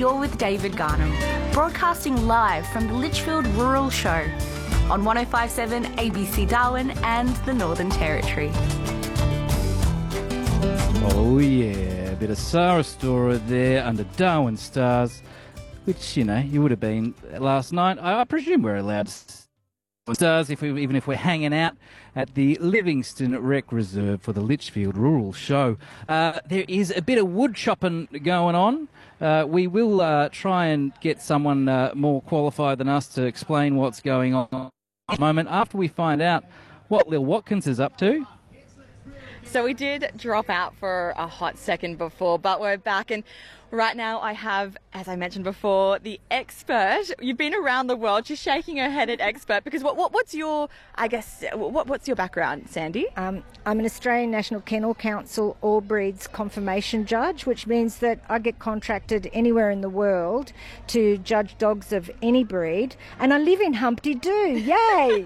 you're with David Garnham, broadcasting live from the Litchfield Rural Show on 105.7 ABC Darwin and the Northern Territory. Oh yeah, a bit of Sarah Storer there under Darwin Stars, which, you know, you would have been last night. I presume we're allowed stars even if we're hanging out at the Livingston Rec Reserve for the Litchfield Rural Show. There is a bit of wood chopping going on. We will try and get someone more qualified than us to explain what's going on at the moment after we find out what Lil Watkins is up to. So we did drop out for a hot second before, but we're back, and right now I have, as I mentioned before, the expert. You've been around the world. She's shaking her head at expert because what's your, I guess, what's your background, Sandy? I'm an Australian National Kennel Council All Breeds confirmation judge, which means that I get contracted anywhere in the world to judge dogs of any breed, and I live in Humpty Doo. Yay!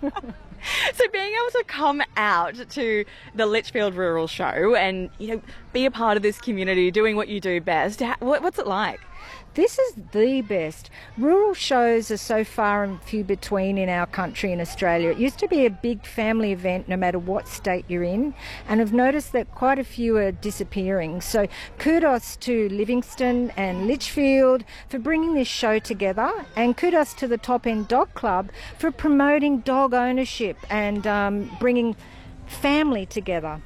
So being able to come out to the Litchfield Rural Show and, you know, be a part of this community, doing what you do best, what's it like? This is the best. Rural shows are so far and few between in our country in Australia. It used to be a big family event no matter what state you're in, and I've noticed that quite a few are disappearing. So kudos to Livingston and Litchfield for bringing this show together, and kudos to the Top End Dog Club for promoting dog ownership and bringing family together.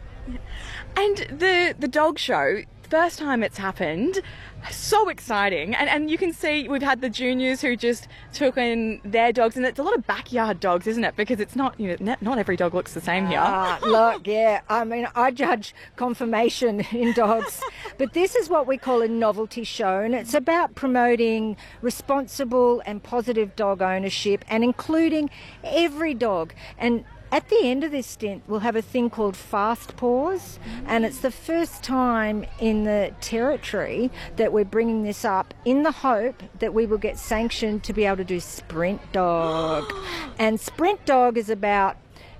And the dog show, first time it's happened, so exciting, and you can see we've had the juniors who just took in their dogs, and it's a lot of backyard dogs, isn't it? Because it's not, you know, not every dog looks the same here. Look, yeah, I mean, I judge conformation in dogs, but this is what we call a novelty show, and it's about promoting responsible and positive dog ownership and including every dog. And at the end of this stint, we'll have a thing called Fast Paws, and it's the first time in the territory that we're bringing this up in the hope that we will get sanctioned to be able to do Sprint Dog. And Sprint Dog is about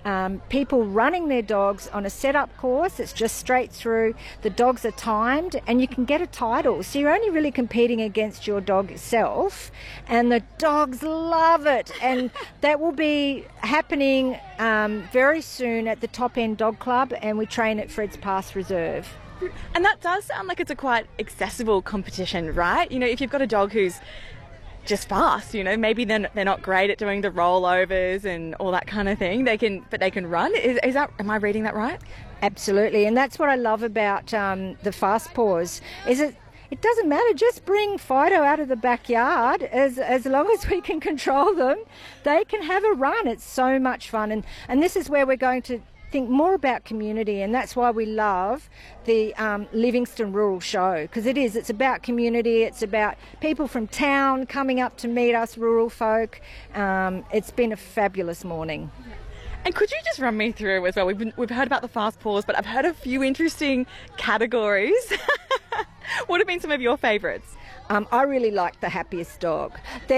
people running their dogs on a set-up course. It's just straight through. The dogs are timed, and you can get a title. So you're only really competing against your dog itself, and the dogs love it. And that will be happening very soon at the Top End Dog Club, and we train at Fred's Pass Reserve. And that does sound like it's a quite accessible competition, right? You know, if you've got a dog who's just fast, you know, maybe they're not great at doing the rollovers and all that kind of thing. They can run. Is that, am I reading that right? Absolutely, and that's what I love about the Fast Paws. Is it doesn't matter. Just bring Fido out of the backyard. As long as we can control them, they can have a run. It's so much fun, and this is where we're going to think more about community, and that's why we love the Livingston Rural Show, because it's about community. It's about people from town coming up to meet us rural folk. It's been a fabulous morning. And could you just run me through as well? We've heard about the Fast Paws, but I've heard a few interesting categories. What have been some of your favourites? I really like the happiest dog.